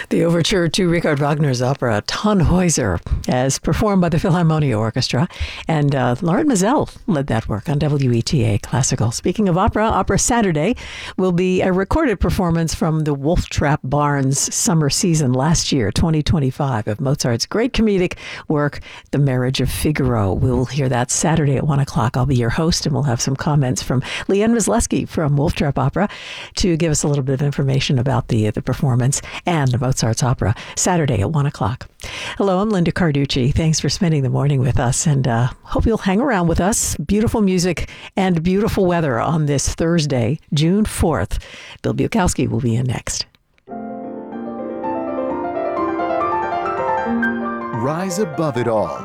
The overture to Richard Wagner's opera Tannhäuser, as performed by the Philharmonia Orchestra, and Lauren Mazel led that work on WETA Classical. Speaking of opera, Opera Saturday will be a recorded performance from the Wolf Trap Barns summer season last year, 2025, of Mozart's great comedic work, The Marriage of Figaro. We'll hear that Saturday at 1 o'clock. I'll be your host, and we'll have some comments from Leanne Mysleski from Wolf Trap Opera to give us a little bit of information about the performance and Mozart's opera Saturday at 1 o'clock. Hello, I'm Linda Carducci. Thanks for spending the morning with us, and hope you'll hang around with us. Beautiful music and beautiful weather on this Thursday, June 4th. Bill Bukowski will be in next. Rise above it all.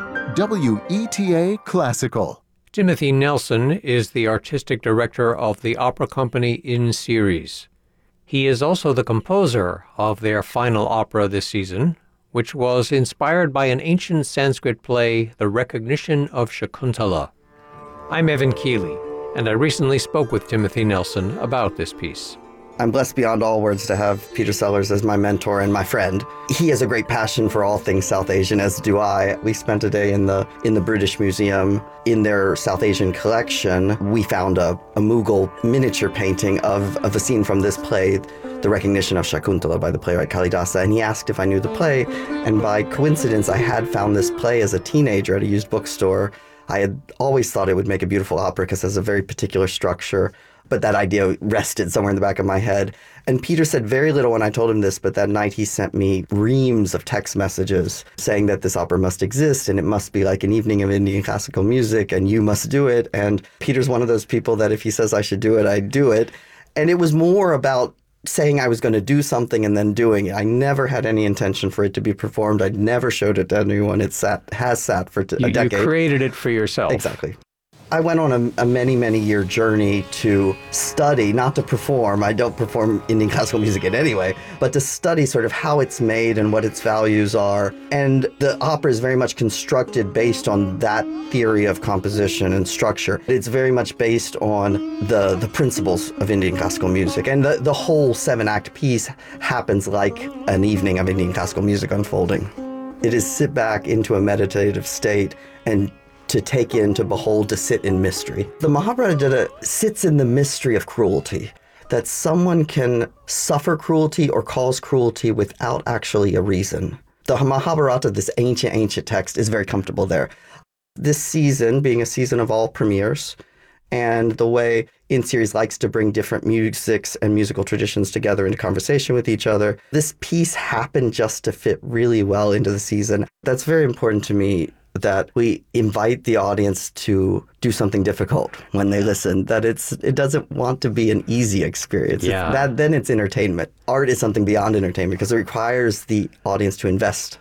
WETA Classical. Timothy Nelson is the artistic director of the opera company In Series. He is also the composer of their final opera this season, which was inspired by an ancient Sanskrit play, The Recognition of Shakuntala. I'm Evan Keeley, and I recently spoke with Timothy Nelson about this piece. I'm blessed beyond all words to have Peter Sellers as my mentor and my friend. He has a great passion for all things South Asian, as do I. We spent a day in the British Museum. In their South Asian collection, we found a Mughal miniature painting of a scene from this play, The Recognition of Shakuntala, by the playwright Kalidasa, and he asked if I knew the play, and by coincidence, I had found this play as a teenager at a used bookstore. I had always thought it would make a beautiful opera because it has a very particular structure, but that idea rested somewhere in the back of my head. And Peter said very little when I told him this, but that night he sent me reams of text messages saying that this opera must exist and it must be like an evening of Indian classical music and you must do it. And Peter's one of those people that if he says I should do it, I do it. And it was more about saying I was going to do something and then doing it. I never had any intention for it to be performed. I never showed it to anyone. It has sat for a decade. You created it for yourself. Exactly. I went on a many, many year journey to study, not to perform. I don't perform Indian classical music in any way, but to study sort of how it's made and what its values are. And the opera is very much constructed based on that theory of composition and structure. It's very much based on the principles of Indian classical music. And the whole 7-act piece happens like an evening of Indian classical music unfolding. It is sit back into a meditative state and to take in, to behold, to sit in mystery. The Mahabharata sits in the mystery of cruelty, that someone can suffer cruelty or cause cruelty without actually a reason. The Mahabharata, this ancient text, is very comfortable there. This season, being a season of all premieres, and the way In Series likes to bring different musics and musical traditions together into conversation with each other, this piece happened just to fit really well into the season. That's very important to me, that we invite the audience to do something difficult when they listen, that it doesn't want to be an easy experience. Yeah. Then it's entertainment. Art is something beyond entertainment because it requires the audience to invest.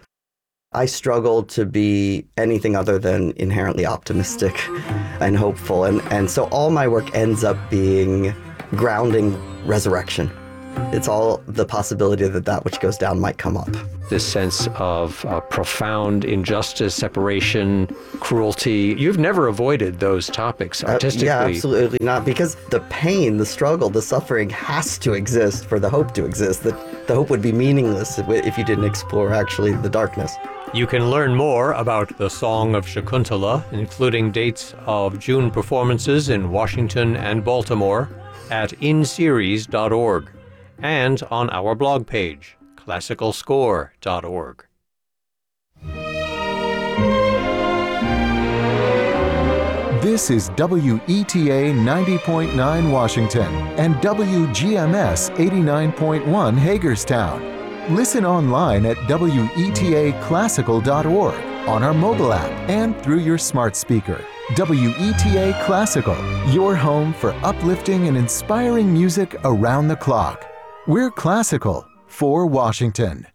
I struggle to be anything other than inherently optimistic and hopeful. And so all my work ends up being grounding resurrection. It's all the possibility that which goes down might come up. This sense of profound injustice, separation, cruelty. You've never avoided those topics artistically. Yeah, absolutely not. Because the pain, the struggle, the suffering has to exist for the hope to exist. The hope would be meaningless if you didn't explore actually the darkness. You can learn more about the Song of Shakuntala, including dates of June performances in Washington and Baltimore, at inseries.org. and on our blog page, classicalscore.org. This is WETA 90.9 Washington and WGMS 89.1 Hagerstown. Listen online at WETAclassical.org, on our mobile app, and through your smart speaker. WETA Classical, your home for uplifting and inspiring music around the clock. We're classical for Washington.